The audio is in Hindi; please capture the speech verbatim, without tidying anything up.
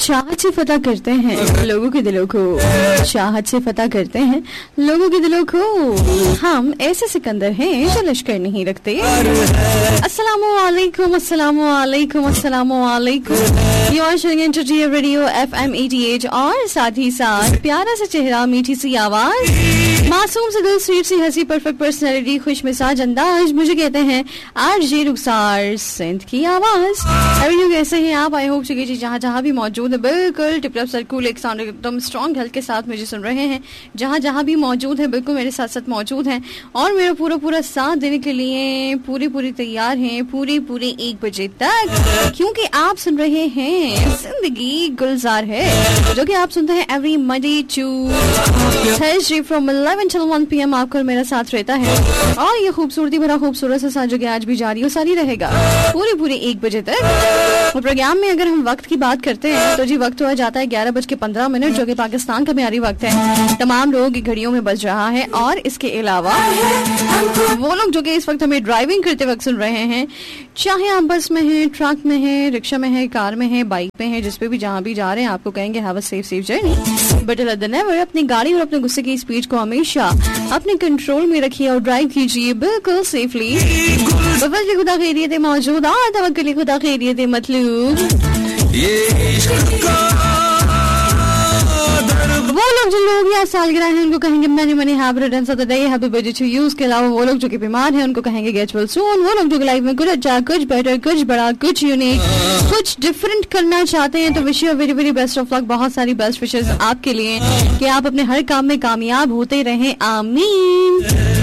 चाहत से फतह करते हैं लोगों के दिलों को, चाहत से फतह करते हैं लोगों के दिलों को। हम ऐसे सिकंदर हैं जो लश्कर नहीं रखते। अस्सलामु अलैकुम, अस्सलामु अलैकुम, अस्सलामु अलैकुम। You are listening to ji radio F M अठासी और साथ ही साथ प्यारा सा चेहरा, मीठी सी आवाज, मासूम से दिल, स्वीट सी हंसी, परफेक्ट पर्सनैलिटी, खुश मिजाज अंदाज, मुझे कहते हैं आरजे रुखसार सिंध की आवाज। अभी कैसे हैं आप? आई होप जी जहाँ जहाँ भी मौजूद है बिल्कुल टिप टॉप सर्कुल एक साउंड एकदम स्ट्रॉन्ग हेल्थ के साथ मुझे सुन रहे हैं। जहाँ जहाँ भी मौजूद है बिल्कुल मेरे साथ साथ मौजूद हैं और मेरा पूरा पूरा साथ देने के लिए पूरी पूरी तैयार हैं पूरी पूरी एक बजे तक, क्योंकि आप सुन रहे हैं जिंदगी गुलजार है, जो कि आप सुनते हैं every Monday to Thursday from eleven till one P M. आपको मेरा साथ रहता है और ये खूबसूरती भरा खूबसूरत सा साथ जो कि आज भी जारी और सारी रहेगा पूरी पूरी एक बजे तक। प्रोग्राम में अगर हम वक्त की बात करते हैं तो जी वक्त हुआ जाता है ग्यारह बज के पंद्रह मिनट, जो कि पाकिस्तान का म्यारी वक्त है। तमाम लोगों की घड़ियों में बज रहा है और इसके अलावा वो लोग जो कि इस वक्त हमें ड्राइविंग करते वक्त सुन रहे हैं, चाहे आप बस में हैं, ट्रक में हैं, रिक्शा में हैं, कार में हैं, बाइक पे हैं, जिस पे भी जहाँ भी जा रहे हैं आपको कहेंगे have a safe safe journey. But let them never अपनी गाड़ी और अपने गुस्से की स्पीड को हमेशा अपने कंट्रोल में रखिए और ड्राइव कीजिए बिल्कुल सेफली। बफल खुदा खैरियत मौजूद और तवक्कुल खुदा खैरियत मतलूब। वो लोग जो लोग या सालगिरह हैं उनको कहेंगे many money have returns of the day, happy birthday to you. उसके अलावा वो लोग जो कि बीमार हैं उनको कहेंगे गेट वेल सून। वो लोग जो लाइफ में कुछ अच्छा, कुछ बेटर, कुछ बड़ा, कुछ यूनिक, कुछ डिफरेंट करना चाहते हैं तो wish you very very best of luck. बहुत सारी बेस्ट विशेस आपके लिए कि आप अपने हर काम में कामयाब होते रहें, आमीन।